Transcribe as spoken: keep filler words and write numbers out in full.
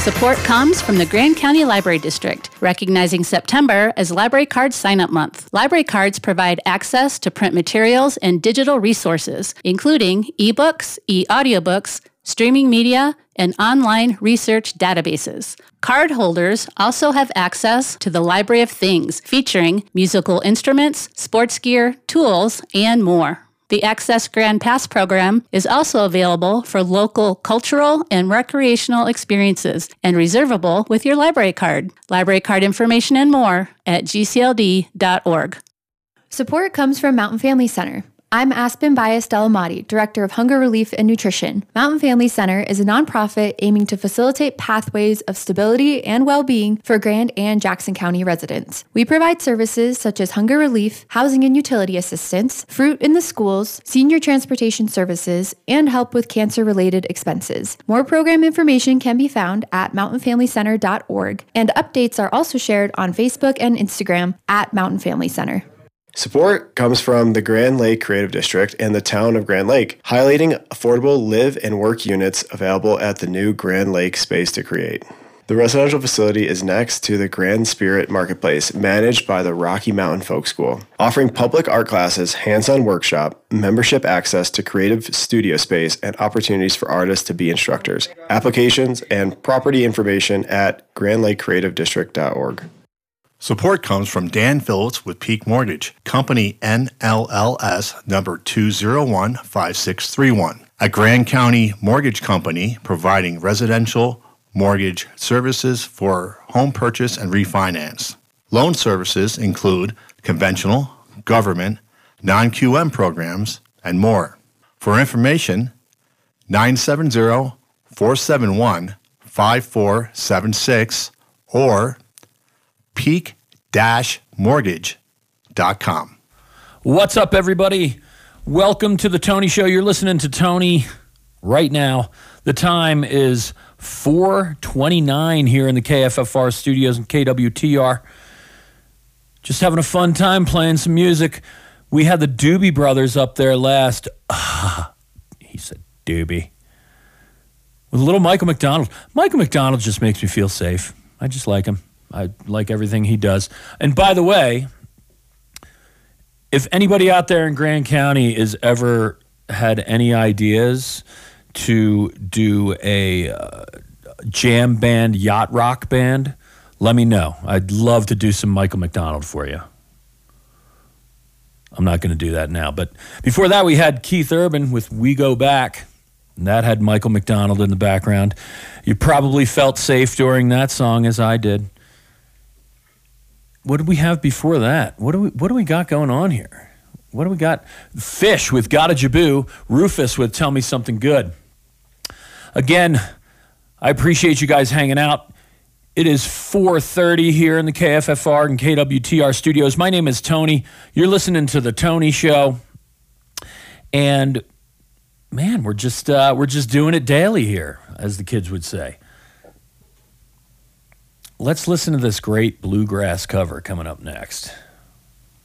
Support comes from the Grand County Library District, recognizing September as Library Card Sign-Up Month. Library cards provide access to print materials and digital resources, including ebooks, e-audiobooks, streaming media, and online research databases. Card holders also have access to the Library of Things, featuring musical instruments, sports gear, tools, and more. The Access Grand Pass program is also available for local cultural and recreational experiences and reservable with your library card. Library card information and more at g c l d dot org. Support comes from Mountain Family Center. I'm Aspen Bias Delamati, Director of Hunger Relief and Nutrition. Mountain Family Center is a nonprofit aiming to facilitate pathways of stability and well-being for Grand and Jackson County residents. We provide services such as hunger relief, housing and utility assistance, fruit in the schools, senior transportation services, and help with cancer-related expenses. More program information can be found at mountain family center dot org, and updates are also shared on Facebook and Instagram at Mountain Family Center. Support comes from the Grand Lake Creative District and the town of Grand Lake, highlighting affordable live and work units available at the new Grand Lake Space to Create. The residential facility is next to the Grand Spirit Marketplace, managed by the Rocky Mountain Folk School, offering public art classes, hands-on workshop, membership access to creative studio space, and opportunities for artists to be instructors. Applications and property information at grand lake creative district dot org. Support comes from Dan Phillips with Peak Mortgage, company N L L S number two zero one five six three one, a Grand County mortgage company providing residential mortgage services for home purchase and refinance. Loan services include conventional, government, non-Q M programs, and more. For information, nine seven zero, four seven one, five four seven six or peak dash mortgage dot com. What's up, everybody? Welcome to the Tony Show. You're listening to Tony right now. The time is four twenty-nine here in the K F F R studios and K W T R. Just having a fun time playing some music. We had the Doobie Brothers up there last. Ah, he said Doobie. With a little Michael McDonald. Michael McDonald just makes me feel safe. I just like him. I like everything he does. And by the way, if anybody out there in Grand County has ever had any ideas to do a uh, jam band, yacht rock band, let me know. I'd love to do some Michael McDonald for you. I'm not going to do that now. But before that, we had Keith Urban with We Go Back. And that had Michael McDonald in the background. You probably felt safe during that song, as I did. What did we have before that? What do we what do we got going on here? What do we got? Fish with Gotta Jaboo, Rufus with Tell Me Something Good. Again, I appreciate you guys hanging out. It is four thirty here in the K F F R and K W T R studios. My name is Tony. You're listening to The Tony Show. And man, we're just uh, we're just doing it daily here, as the kids would say. Let's listen to this great bluegrass cover coming up next.